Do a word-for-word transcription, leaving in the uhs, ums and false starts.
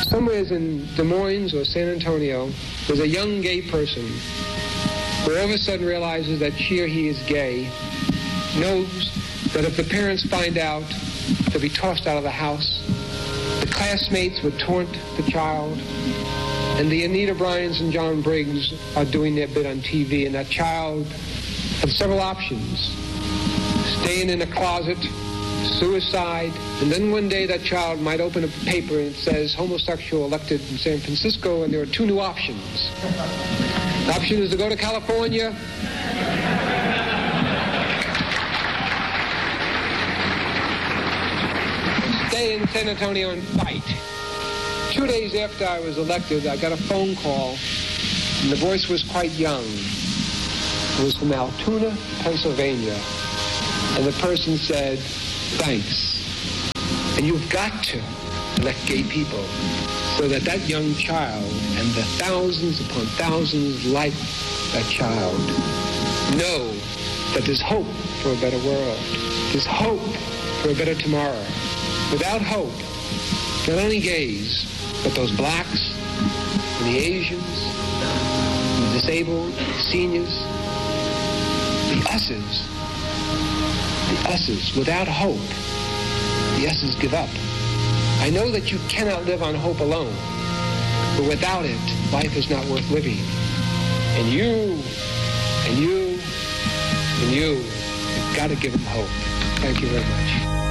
Somewhere in Des Moines or San Antonio, there's a young gay person who all of a sudden realizes that she or he is gay, knows that if the parents find out, they'll be tossed out of the house. The classmates would taunt the child, and the Anita Bryans and John Briggs are doing their bit on T V, and that child has several options. Staying in a closet, suicide, and then one day that child might open a paper and it says homosexual elected in San Francisco, and there are two new options. The option is to go to California, stay in San Antonio and fight. Two days after I was elected, I got a phone call, and the voice was quite young. It was from Altoona, Pennsylvania, and the person said, thanks. And you've got to elect gay people so that that young child and the thousands upon thousands like that child know that there's hope for a better world. There's hope for a better tomorrow. Without hope, not only gays, but those blacks and the Asians, and the disabled, the seniors, the us's, the us's, without hope, the us's give up. I know that you cannot live on hope alone, but without it, life is not worth living. And you, and you, and you, you've got to give them hope. Thank you very much.